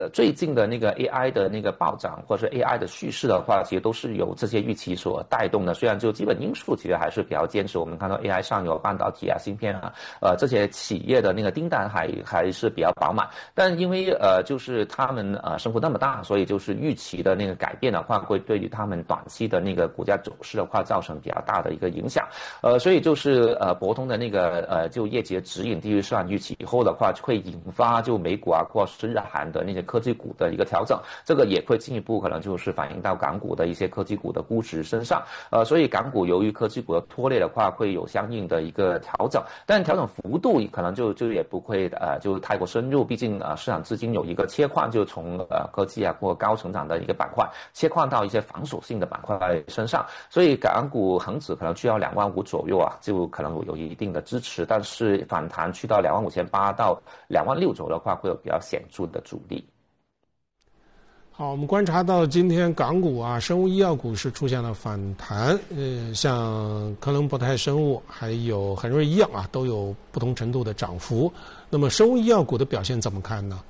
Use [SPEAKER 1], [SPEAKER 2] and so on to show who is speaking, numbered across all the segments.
[SPEAKER 1] 最近的那个 AI 的那个暴涨，或者是 AI 的叙事的话，其实都是由这些预期所带动的。虽然就基本因素其实还是比较坚持，我们看到 AI 上游半导体啊、芯片啊，这些企业的那个订单还是比较饱满。但因为就是他们生活那么大，所以就是预期的那个改变的话，会对于他们短期的那个股价走势的话，造成比较大的一个影响。所以就是博通的那个就业绩的指引低于市场预期以后的话，会引发就美股啊或是日韩的那些科技股的一个调整，这个也会进一步可能就是反映到港股的一些科技股的估值身上。所以港股由于科技股的拖累的话，会有相应的一个调整，但调整幅度可能就也不会就太过深入，毕竟市场资金有一个切换，就从科技啊或高成长的一个板块切换到一些防守性的板块身上，所以港股恒指可能去到25000左右啊，就可能有一定的支持，但是反弹去到25800到26000左右的话，会有比较显著的阻力。
[SPEAKER 2] 好，我们观察到今天港股啊，生物医药股是出现了反弹，像科伦博泰生物还有恒瑞医药啊，都有不同程度的涨幅。那么生物医药股的表现怎么看呢？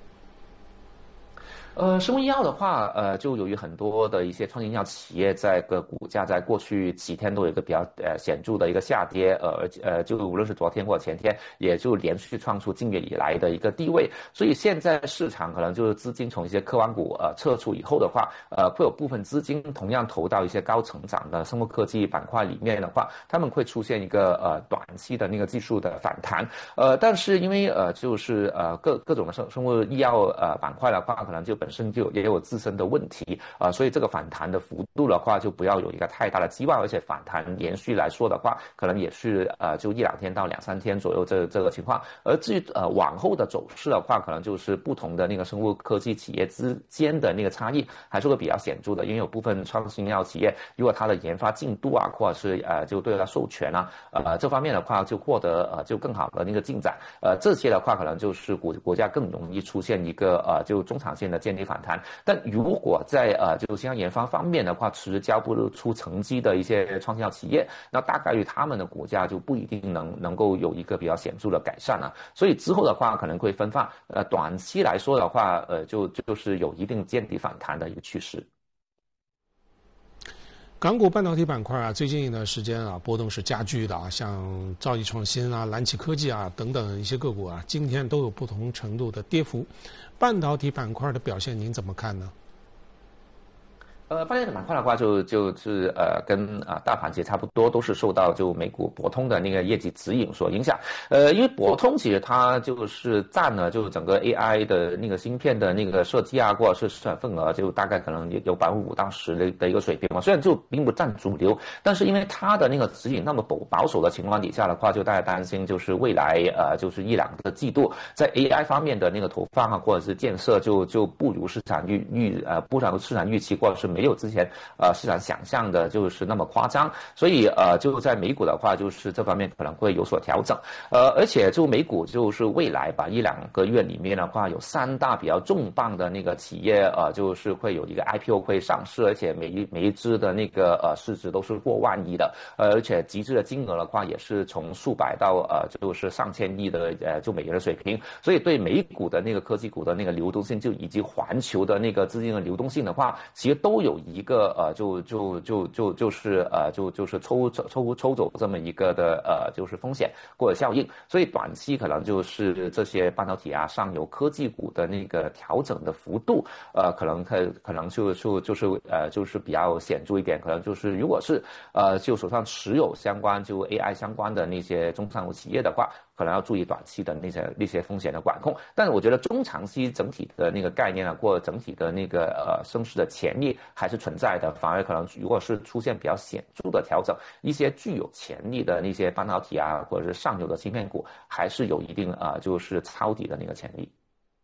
[SPEAKER 1] 生物医药的话，就由于很多的一些创新药企业在个股价在过去几天都有一个比较显著的一个下跌，就无论是昨天或者前天，也就连续创出近月以来的一个低位，所以现在市场可能就是资金从一些科网股撤出以后的话，会有部分资金同样投到一些高成长的生物科技板块里面的话，他们会出现一个短期的那个技术的反弹，但是因为就是各种的生物医药板块的话，可能就本身也有自身的问题所以这个反弹的幅度的话，就不要有一个太大的期望，而且反弹连续来说的话，可能也是就1-2天到2-3天左右这个情况。而至于往后的走势的话，可能就是不同的那个生物科技企业之间的那个差异还是会比较显著的，因为有部分创新药企业，如果它的研发进度啊，或者是就对它授权啊，这方面的话就获得就更好的那个进展，这些的话可能就是国家更容易出现一个就中长线的见底反弹。但如果在就新药研发方面的话，迟交不出成绩的一些创新药企业，那大概率他们的股价就不一定能够有一个比较显著的改善了。所以之后的话可能会分化，短期来说的话，就是有一定见底反弹的一个趋势。
[SPEAKER 2] 港股半导体板块啊，最近一段时间啊，波动是加剧的啊，像兆易创新啊、蓝旗科技啊等等一些个股啊，今天都有不同程度的跌幅。半导体板块的表现您怎么看呢？
[SPEAKER 1] 半导体板块的话就是跟大盘其实差不多，都是受到就美股博通的那个业绩指引所影响。因为博通其实它就是占了就整个 AI 的那个芯片的那个设计啊，或者是市场份额，就大概可能有5%到10%的一个水平嘛。虽然就并不占主流，但是因为它的那个指引那么保守的情况底下的话，就大家担心就是未来就是1-2个季度在 AI 方面的那个投放啊，或者是建设就不如市场预期，或者是没有之前市场想象的就是那么夸张，所以就在美股的话，就是这方面可能会有所调整。而且就美股就是未来吧1-2个月里面的话，有3大比较重磅的那个企业就是会有一个 IPO 会上市，而且每一只的那个市值都是过万亿的，而且集资的金额的话也是从数百到就是上千亿的就美元的水平，所以对美股的那个科技股的那个流动性，就以及环球的那个资金的流动性的话，其实都有一个就是抽走这么一个的就是风险或者效应，所以短期可能就是这些半导体啊上游科技股的那个调整的幅度可能就是比较显著一点，可能就是如果是就手上持有相关就 AI 相关的那些中上游企业的话，可能要注意短期的那些风险的管控。但是我觉得中长期整体的那个概念啊，或者整体的那个升势的潜力还是存在的，反而可能如果是出现比较显著的调整，一些具有潜力的那些半导体啊，或者是上游的芯片股，还是有一定就是抄底的那个潜力。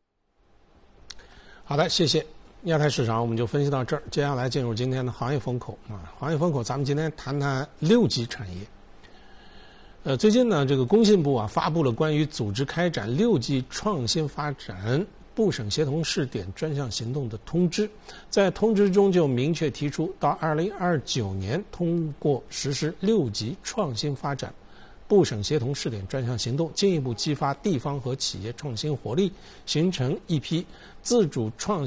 [SPEAKER 2] 好的，谢谢。亚太市场我们就分析到这儿，接下来进入今天的行业风口啊。行业风口，咱们今天谈谈6G 产业。最近呢，这个工信部啊发布了关于组织开展6G 创新发展部省协同试点专项行动的通知，在通知中就明确提出，到2029年通过实施6G 创新发展部省协同试点专项行动，进一步激发地方和企业创新活力，形成一批自主创